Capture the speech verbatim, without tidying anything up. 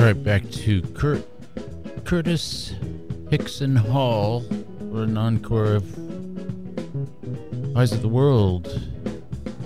All right, back to Kurt Curtis Hickson Hall for an encore of Eyes of the World.